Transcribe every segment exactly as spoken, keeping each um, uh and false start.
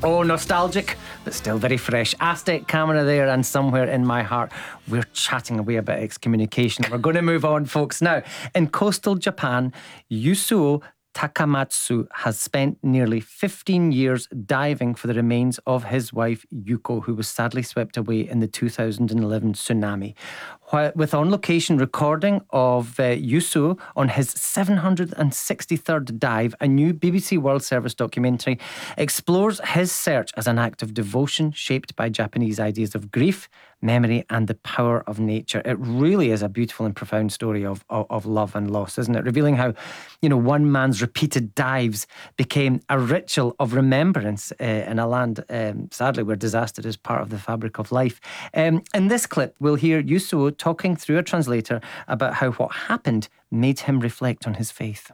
Oh, nostalgic, but still very fresh. Aztec camera there, and somewhere in my heart, we're chatting away about excommunication. We're going to move on, folks. Now, in coastal Japan, Yusuo Takamatsu has spent nearly fifteen years diving for the remains of his wife Yuko, who was sadly swept away in the two thousand eleven tsunami. While, with on-location recording of uh, Yusuo on his seven hundred sixty-third dive, a new B B C World Service documentary explores his search as an act of devotion shaped by Japanese ideas of grief, memory and the power of nature. It really is a beautiful and profound story of, of, of love and loss, isn't it? Revealing how, you know, one man's repeated dives became a ritual of remembrance uh, in a land, um, sadly, where disaster is part of the fabric of life. Um, in this clip, we'll hear Yusuo talking through a translator about how what happened made him reflect on his faith.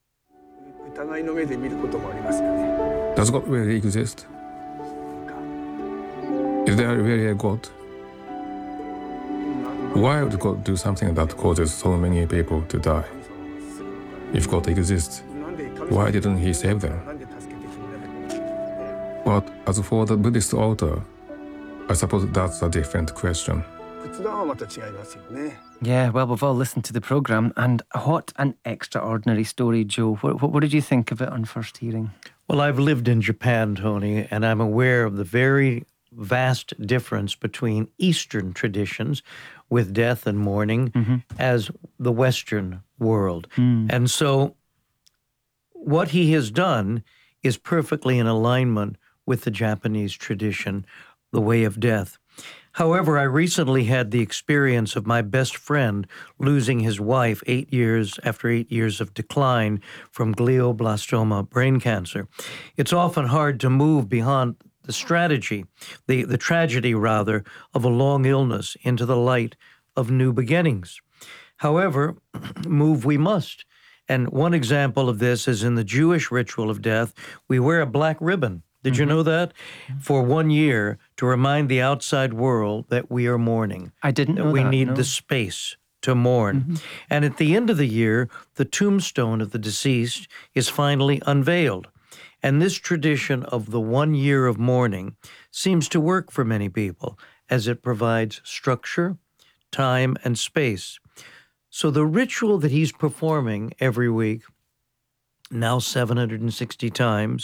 Does God really exist? Is there really a God? Why would God do something that causes so many people to die? If God exists, why didn't he save them? But as for the Buddhist author, I suppose that's a different question. Yeah, well, we've all listened to the programme, and what an extraordinary story, Joe. What, what, what did you think of it on first hearing? Well, I've lived in Japan, Tony, and I'm aware of the very vast difference between Eastern traditions with death and mourning mm-hmm. as the Western world. Mm. And so what he has done is perfectly in alignment with the Japanese tradition, the way of death. However, I recently had the experience of my best friend losing his wife eight years after eight years of decline from glioblastoma brain cancer. It's often hard to move beyond the strategy, the, the tragedy, rather, of a long illness into the light of new beginnings. However, move we must. And one example of this is in the Jewish ritual of death, we wear a black ribbon. Did mm-hmm. you know that? For one year to remind the outside world that we are mourning. I didn't know that. We that, need no. the space to mourn. Mm-hmm. And at the end of the year, the tombstone of the deceased is finally unveiled. And this tradition of the one year of mourning seems to work for many people as it provides structure, time, and space. So the ritual that he's performing every week, now seven hundred sixty times,